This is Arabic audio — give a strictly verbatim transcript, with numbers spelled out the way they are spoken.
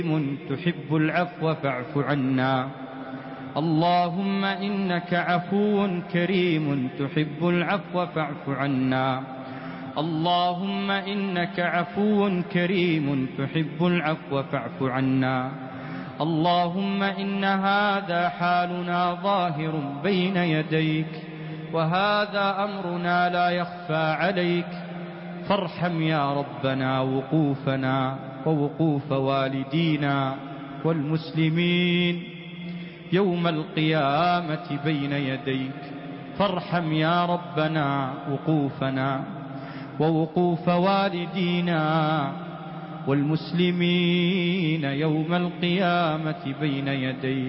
تحب العفو فاعف عنا. اللهم إنك عفو كريم تحب العفو فاعف عنا. اللهم إنك عفو كريم تحب العفو فاعف عنا. اللهم إن هذا حالنا ظاهر بين يديك، وهذا أمرنا لا يخفى عليك، فارحم يا ربنا وقوفنا ووقوف والدينا والمسلمين يوم القيامة بين يديك. فارحم يا ربنا وقوفنا ووقوف والدينا والمسلمين يوم القيامة بين يديك.